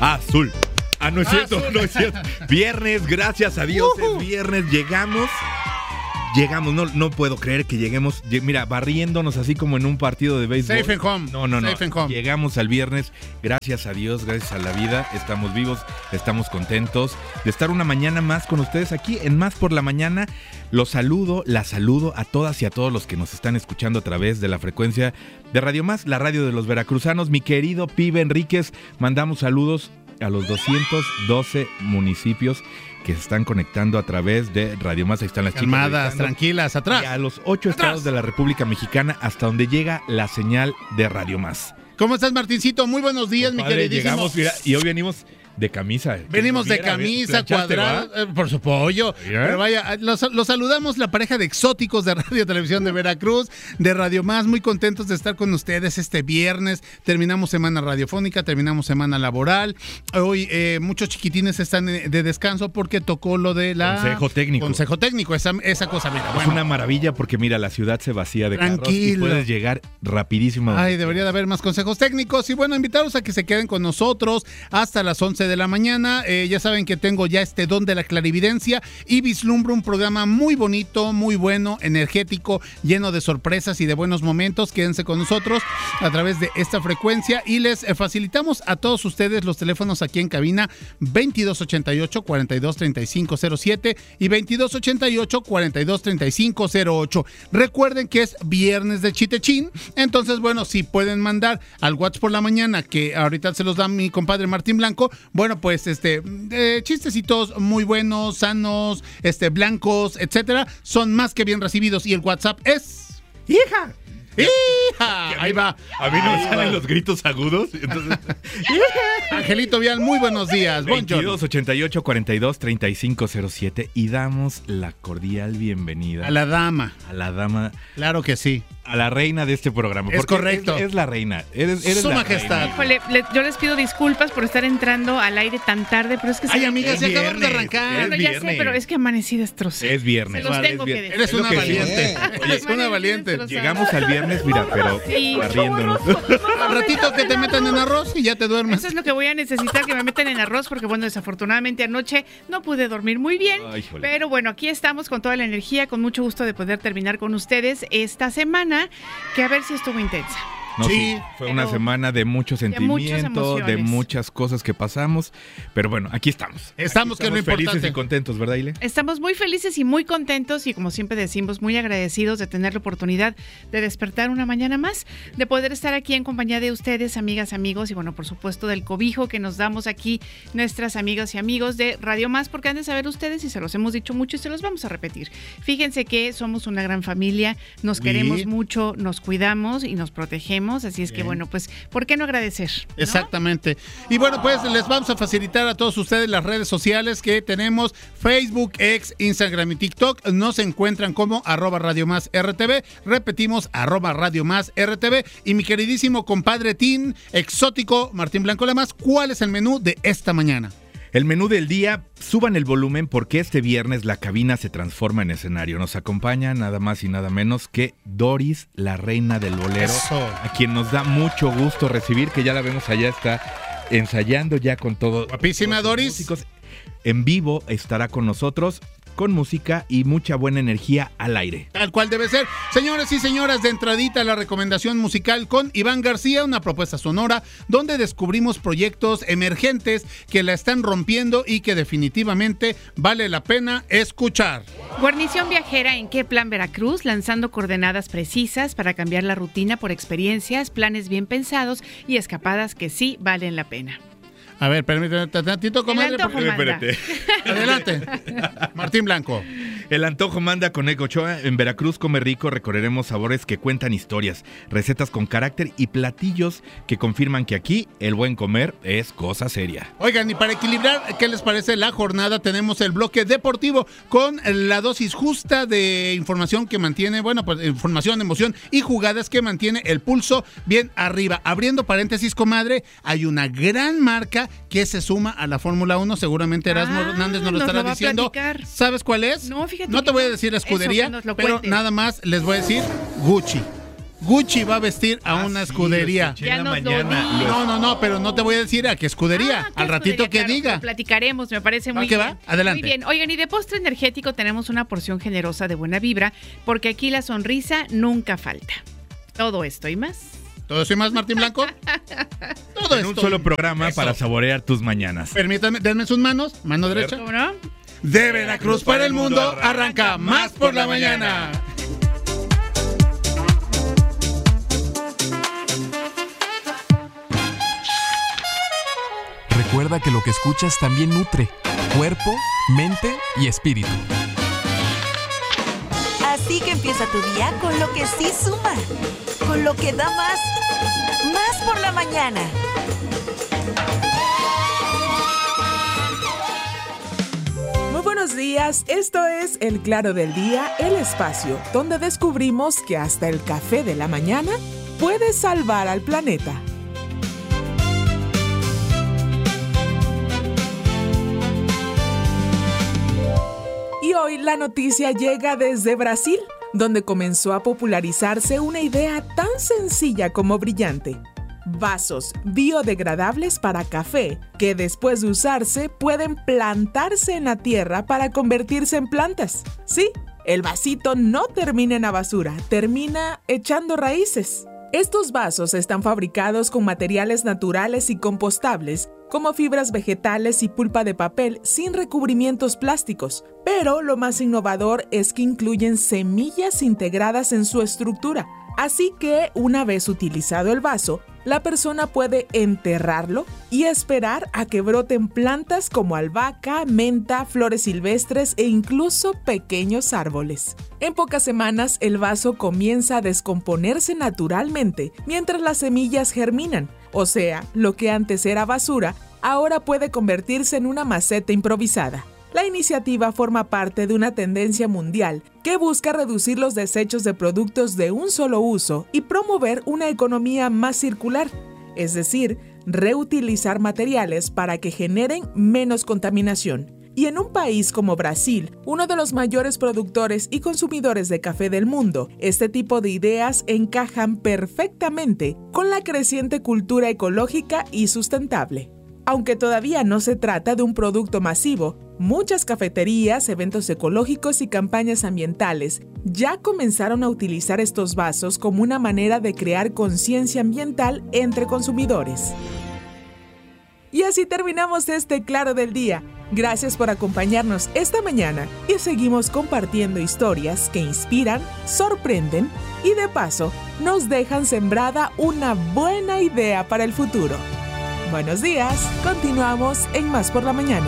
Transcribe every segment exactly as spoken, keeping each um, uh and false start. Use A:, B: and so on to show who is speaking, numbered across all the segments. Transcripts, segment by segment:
A: azul. Ah, no es cierto,
B: azul.
A: no es cierto. Viernes, gracias a Dios, uh-huh. es viernes, llegamos. Llegamos, no, no puedo creer que lleguemos, mira, barriéndonos así como en un partido de béisbol.
B: Safe and home.
A: No, no, no.
B: Safe and home.
A: Llegamos al viernes, gracias a Dios, gracias a la vida, estamos vivos, estamos contentos de estar una mañana más con ustedes aquí en Más por la Mañana. Los saludo, la saludo a todas y a todos los que nos están escuchando a través de la frecuencia de Radio Más, la radio de los veracruzanos. Mi querido Pibe Enríquez, mandamos saludos a los doscientos doce municipios que se están conectando a través de Radio Más. Ahí están las chicas.
B: Calmadas, tranquilas, atrás.
A: Y a los ocho
B: atrás.
A: estados de la República Mexicana hasta donde llega la señal de Radio Más.
B: ¿Cómo estás, Martincito? Muy buenos días, Compadre, mi queridísimo.
A: Llegamos, mira, y hoy venimos de camisa.
B: Venimos de camisa, cuadrada, eh, por su pollo. ¿Yeah? Pero vaya, los, los saludamos la pareja de exóticos de Radio Televisión de Veracruz, de Radio Más, muy contentos de estar con ustedes este viernes. Terminamos semana radiofónica, terminamos semana laboral. Hoy eh, muchos chiquitines están de descanso porque tocó lo de la...
A: Consejo técnico.
B: Consejo técnico, esa, esa cosa, mira.
A: Es
B: bueno.
A: una maravilla porque mira, la ciudad se vacía de
B: Tranquilo.
A: carros y puedes llegar rapidísimo.
B: Ay, debería de haber más consejos técnicos. Y bueno, invitarlos a que se queden con nosotros hasta las once de la mañana. Eh, ya saben que tengo ya este don de la clarividencia y vislumbro un programa muy bonito, muy bueno, energético, lleno de sorpresas y de buenos momentos. Quédense con nosotros a través de esta frecuencia y les eh, facilitamos a todos ustedes los teléfonos aquí en cabina veintidós ochenta y ocho, cuarenta y dos treinta y cinco cero siete y veintidós ochenta y ocho, cuarenta y dos treinta y cinco cero ocho. Recuerden que es viernes de chitechín, entonces bueno, si pueden mandar al WhatsApp por la mañana, que ahorita se los da mi compadre Martín Blanco, bueno, pues este eh, chistecitos muy buenos, sanos, este blancos, etcétera, son más que bien recibidos y el WhatsApp es
A: ¡hija!
B: ¡hija! Ahí va.
A: A mí no
B: Ahí
A: me salen
B: va.
A: los gritos agudos. Entonces...
B: Angelito Vial, muy buenos días.
A: veintidós ochenta y ocho, cuarenta y dos treinta y cinco cero siete y damos la cordial bienvenida
B: A la dama.
A: a la dama,
B: Claro que sí.
A: a la reina de este programa.
B: Es
A: porque
B: correcto.
A: Es, es la reina. Eres, eres
B: Su
A: la
B: majestad.
A: reina.
C: Híjole, le- yo les pido disculpas por estar entrando al aire tan tarde, pero es que...
B: Ay,
C: se-
B: amigas, ya
A: Es
B: acabamos de
A: viernes,
B: arrancar.
C: Bueno,
A: es
C: ya sé,
A: viernes.
C: pero es que amanecí destrozada.
A: Es viernes.
C: Se los
A: Vale,
C: tengo
A: es
C: que
A: viernes.
C: decir.
B: Eres
A: Es lo
B: una
A: que
B: valiente.
A: es.
B: Eres
C: Amanecí
B: una valiente.
C: destrozada.
A: Llegamos al viernes, mira, pero
C: Sí.
A: barriéndonos.
B: Al ratito que te metan en arroz y ya te duermes.
C: Eso es lo que voy a necesitar, que me metan en arroz, porque bueno, desafortunadamente anoche no pude dormir muy bien.
A: Ay, híjole.
C: Pero bueno, aquí estamos con toda la energía, con mucho gusto de poder terminar con ustedes esta semana, que a ver si estuvo intensa.
A: No, sí,
B: Sí,
A: fue una
C: pero
A: semana de mucho
C: de muchas
A: sentimiento, de,
C: emociones.
A: muchas cosas que pasamos, pero bueno, aquí estamos.
B: Estamos, que es lo
A: Estamos felices
B: importante.
A: y contentos, ¿verdad, Ile?
C: Estamos muy felices y muy contentos y como siempre decimos, muy agradecidos de tener la oportunidad de despertar una mañana más, de poder estar aquí en compañía de ustedes, amigas, amigos, y bueno, por supuesto del cobijo que nos damos aquí nuestras amigas y amigos de Radio Más, porque han de saber ustedes y se los hemos dicho mucho y se los vamos a repetir. Fíjense que somos una gran familia, nos
B: Sí.
C: queremos mucho, nos cuidamos y nos protegemos, así es que
B: Bien.
C: bueno, pues, ¿por qué no agradecer? ¿no?
B: Exactamente. Y bueno, pues les vamos a facilitar a todos ustedes las redes sociales que tenemos: Facebook, X, Instagram y TikTok. Nos encuentran como arroba Radio Más R T V. Repetimos, arroba Radio Más R T V. Y mi queridísimo compadre Tin, exótico, Martín Blanco Lamas, ¿cuál es el menú de esta mañana?
A: El menú del día, suban el volumen porque este viernes la cabina se transforma en escenario. Nos acompaña nada más y nada menos que Doris, la reina del bolero,
B: Eso.
A: a quien nos da mucho gusto recibir, que ya la vemos allá, está ensayando ya con todo.
B: Guapísima,
A: todos sus
B: Doris.
A: músicos. En vivo estará con nosotros, con música y mucha buena energía al aire.
B: Tal cual debe ser. Señores y señoras, de entradita la recomendación musical con Iván García, una propuesta sonora donde descubrimos proyectos emergentes que la están rompiendo y que definitivamente vale la pena escuchar.
C: Guarnición viajera en Qué Plan Veracruz, lanzando coordenadas precisas para cambiar la rutina por experiencias, planes bien pensados y escapadas que sí valen la pena.
B: A ver, permíteme tantito, comadre.
C: El antojo
B: porque-
C: manda.
A: Espérate.
B: Adelante. Martín Blanco.
A: El antojo manda con Eco Ochoa. En Veracruz Come Rico recorreremos sabores que cuentan historias, recetas con carácter y platillos que confirman que aquí el buen comer es cosa seria.
B: Oigan, y para equilibrar, ¿qué les parece la jornada? Tenemos el bloque deportivo con la dosis justa de información que mantiene, bueno, pues información, emoción y jugadas que mantiene el pulso bien arriba. Abriendo paréntesis, comadre, hay una gran marca que se suma a la Fórmula uno. Seguramente Erasmo
C: Ah,
B: Hernández nos lo
C: nos
B: estará
C: lo va a
B: diciendo.
C: platicar.
B: ¿Sabes cuál es?
C: No, fíjate
B: No te
C: que
B: voy a
C: no.
B: decir la
C: Eso,
B: escudería,
C: que nos lo
B: pero
C: cuente.
B: nada más les voy a decir Gucci. Gucci va a vestir a
A: Ah,
B: una
A: sí,
B: escudería.
A: lo escuché
C: Ya
A: en la
C: nos lo
A: mañana.
C: dijo.
B: No, no, no, pero no te voy a decir a qué escudería.
C: Ah, ¿qué
B: Al ratito
C: escudería?
B: que
C: Claro,
B: diga.
C: lo platicaremos, me parece muy
B: ¿Va que va?
C: bien.
B: Adelante.
C: Muy bien. Oigan, y de postre energético tenemos una porción generosa de buena vibra, porque aquí la sonrisa nunca falta. Todo esto y más.
B: ¿Todo eso y más, Martín Blanco? Todo
A: En un
B: esto.
A: solo programa
B: Eso.
A: para saborear tus mañanas.
B: Permítanme, denme sus manos. Mano derecha.
C: ¿Cómo no?
B: De Veracruz para el mundo arranca Más por la Mañana.
D: Recuerda que lo que escuchas también nutre cuerpo, mente y espíritu.
E: Así que empieza tu día con lo que sí suma, con lo que da más, más por la mañana.
F: Muy buenos días, esto es El Claro del Día, el espacio donde descubrimos que hasta el café de la mañana puede salvar al planeta. Y hoy la noticia llega desde Brasil, donde comenzó a popularizarse una idea tan sencilla como brillante. Vasos biodegradables para café que después de usarse pueden plantarse en la tierra para convertirse en plantas. Sí, el vasito no termina en la basura, termina echando raíces. Estos vasos están fabricados con materiales naturales y compostables, como fibras vegetales y pulpa de papel sin recubrimientos plásticos. Pero lo más innovador es que incluyen semillas integradas en su estructura. Así que, una vez utilizado el vaso, la persona puede enterrarlo y esperar a que broten plantas como albahaca, menta, flores silvestres e incluso pequeños árboles. En pocas semanas, el vaso comienza a descomponerse naturalmente mientras las semillas germinan. O sea, lo que antes era basura, ahora puede convertirse en una maceta improvisada. La iniciativa forma parte de una tendencia mundial que busca reducir los desechos de productos de un solo uso y promover una economía más circular, es decir, reutilizar materiales para que generen menos contaminación. Y en un país como Brasil, uno de los mayores productores y consumidores de café del mundo, este tipo de ideas encajan perfectamente con la creciente cultura ecológica y sustentable. Aunque todavía no se trata de un producto masivo, muchas cafeterías, eventos ecológicos y campañas ambientales ya comenzaron a utilizar estos vasos como una manera de crear conciencia ambiental entre consumidores. Y así terminamos este Claro del Día. Gracias por acompañarnos esta mañana y seguimos compartiendo historias que inspiran, sorprenden y de paso nos dejan sembrada una buena idea para el futuro. Buenos días, continuamos en Más por la Mañana.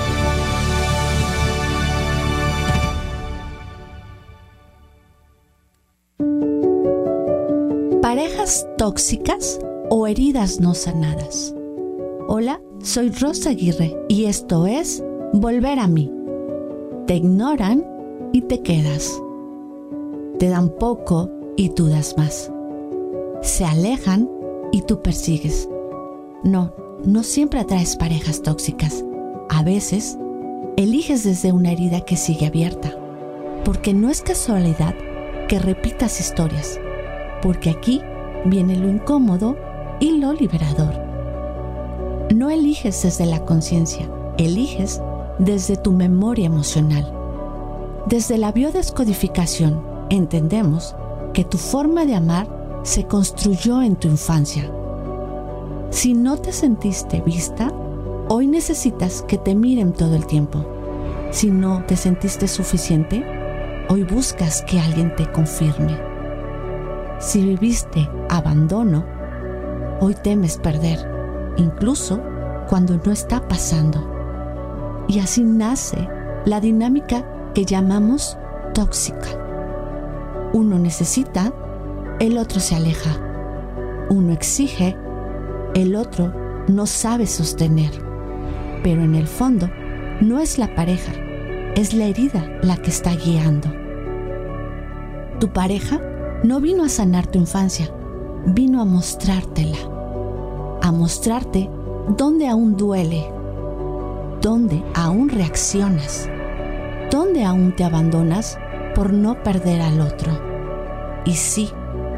G: Parejas tóxicas o heridas no sanadas. Hola, soy Rosa Aguirre y esto es Volver a mí. Te ignoran y te quedas. Te dan poco y tú das más. Se alejan y tú persigues. No, no siempre atraes parejas tóxicas. A veces, eliges desde una herida que sigue abierta. Porque no es casualidad que repitas historias. Porque aquí viene lo incómodo y lo liberador. No eliges desde la conciencia, eliges desde tu memoria emocional. Desde la biodescodificación, entendemos que tu forma de amar se construyó en tu infancia. Si no te sentiste vista, hoy necesitas que te miren todo el tiempo. Si no te sentiste suficiente, hoy buscas que alguien te confirme. Si viviste abandono, hoy temes perder, incluso cuando no está pasando. Y así nace la dinámica que llamamos tóxica. Uno necesita, el otro se aleja. Uno exige, el otro no sabe sostener. Pero en el fondo, no es la pareja, es la herida la que está guiando. Tu pareja no vino a sanar tu infancia, vino a mostrártela. A mostrarte dónde aún duele, dónde aún reaccionas, dónde aún te abandonas por no perder al otro. Y sí,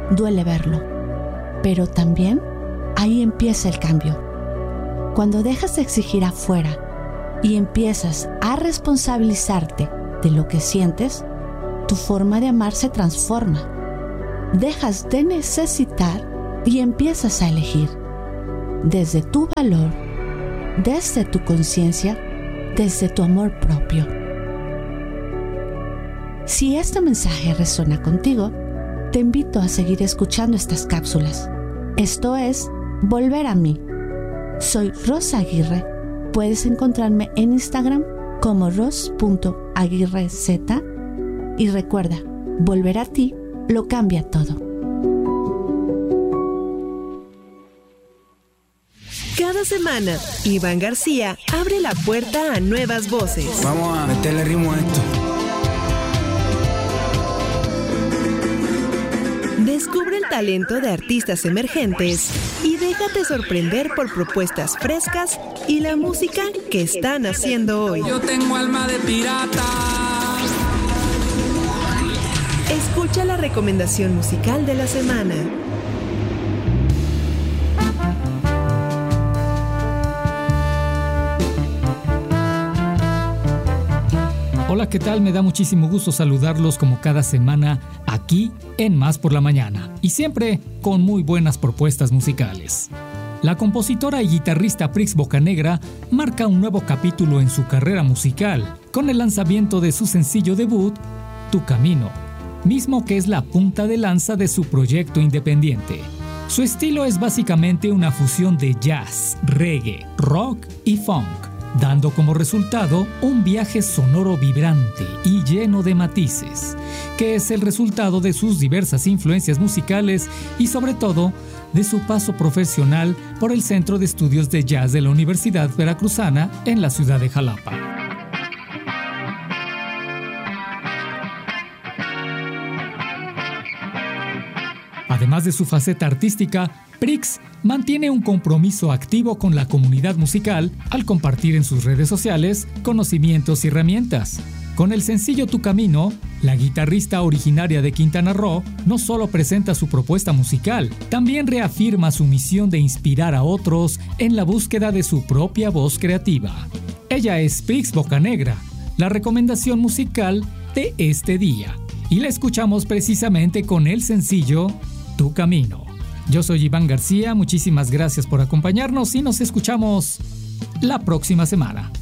G: duele verlo, pero también ahí empieza el cambio. Cuando dejas de exigir afuera y empiezas a responsabilizarte de lo que sientes, tu forma de amar se transforma. Dejas de necesitar y empiezas a elegir. Desde tu valor, desde tu conciencia, desde tu amor propio. Si este mensaje resuena contigo, te invito a seguir escuchando estas cápsulas. Esto es Volver a mí. Soy Rosa Aguirre. Puedes encontrarme en Instagram como ros punto aguirrez. Y recuerda, volver a ti lo cambia todo.
H: Cada semana, Iván García abre la puerta a nuevas voces.
I: Vamos a meterle ritmo a esto.
H: Descubre el talento de artistas emergentes y déjate sorprender por propuestas frescas y la música que están haciendo hoy.
I: Yo tengo alma de pirata.
H: Escucha la recomendación musical de la semana.
J: Hola, ¿qué tal? Me da muchísimo gusto saludarlos como cada semana aquí en Más por la Mañana y siempre con muy buenas propuestas musicales. La compositora y guitarrista Prix Bocanegra marca un nuevo capítulo en su carrera musical con el lanzamiento de su sencillo debut, Tu Camino, mismo que es la punta de lanza de su proyecto independiente. Su estilo es básicamente una fusión de jazz, reggae, rock y funk, dando como resultado un viaje sonoro vibrante y lleno de matices, que es el resultado de sus diversas influencias musicales y sobre todo de su paso profesional por el Centro de Estudios de Jazz de la Universidad Veracruzana en la ciudad de Jalapa. Además de su faceta artística, Prix mantiene un compromiso activo con la comunidad musical al compartir en sus redes sociales conocimientos y herramientas. Con el sencillo Tu Camino, la guitarrista originaria de Quintana Roo no solo presenta su propuesta musical, también reafirma su misión de inspirar a otros en la búsqueda de su propia voz creativa. Ella es Prix Bocanegra, la recomendación musical de este día, y la escuchamos precisamente con el sencillo Tu Camino. Yo soy Iván García, muchísimas gracias por acompañarnos y nos escuchamos la próxima semana.